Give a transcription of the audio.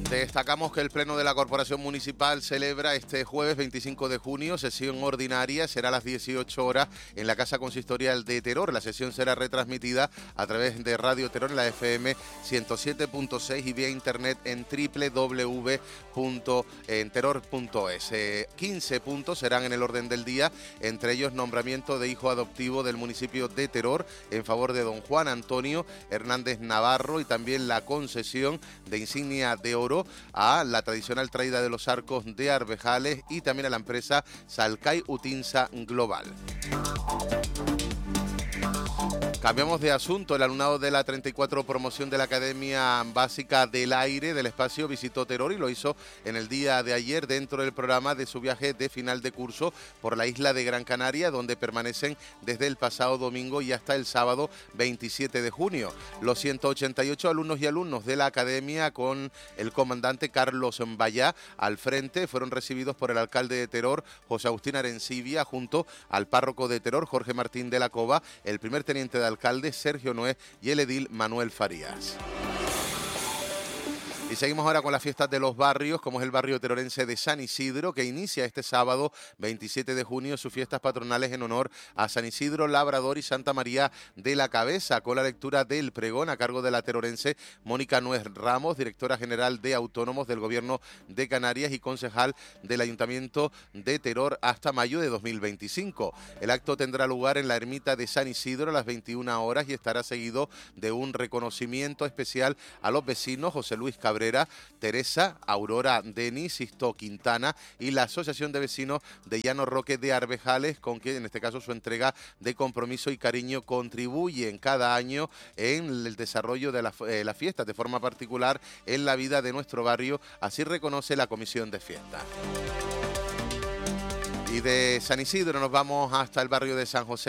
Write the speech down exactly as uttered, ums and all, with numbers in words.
Destacamos que el Pleno de la Corporación Municipal celebra este jueves veinticinco de junio sesión ordinaria, será a las dieciocho horas en la Casa Consistorial de Teror. La sesión será retransmitida a través de Radio Teror en la F M ciento siete punto seis y vía internet en doble u doble u doble u punto teror punto es. Eh, quince puntos serán en el orden del día, entre ellos nombramiento de hijo adoptivo del municipio de Teror en favor de don Juan Antonio Hernández Navarro y también la concesión de insignia de oro a la tradicional traída de los arcos de Arvejales y también a la empresa Salcay Utinsa Global. Cambiamos de asunto. El alumnado de la treinta y cuatro promoción de la Academia Básica del Aire del Espacio visitó Teror y lo hizo en el día de ayer dentro del programa de su viaje de final de curso por la isla de Gran Canaria, donde permanecen desde el pasado domingo y hasta el sábado veintisiete de junio. Los ciento ochenta y ocho alumnos y alumnos de la Academia, con el comandante Carlos Mbayá al frente, fueron recibidos por el alcalde de Teror, José Agustín Arencibia, junto al párroco de Teror, Jorge Martín de la Cova, el primer teniente de alcalde Sergio Noé y el edil Manuel Farías. Y seguimos ahora con las fiestas de los barrios, como es el barrio terorense de San Isidro, que inicia este sábado veintisiete de junio sus fiestas patronales en honor a San Isidro Labrador y Santa María de la Cabeza, con la lectura del pregón a cargo de la terorense Mónica Nuez Ramos, directora general de Autónomos del Gobierno de Canarias y concejal del Ayuntamiento de Teror hasta mayo de dos mil veinticinco. El acto tendrá lugar en la ermita de San Isidro a las veintiuna horas y estará seguido de un reconocimiento especial a los vecinos José Luis Cabrera, Teresa, Aurora Denis, Sisto Quintana y la Asociación de Vecinos de Llano Roque de Arvejales, con quien en este caso su entrega de compromiso y cariño contribuyen cada año en el desarrollo de la, eh, las fiestas, de forma particular en la vida de nuestro barrio, así reconoce la Comisión de Fiestas. Y de San Isidro nos vamos hasta el barrio de San José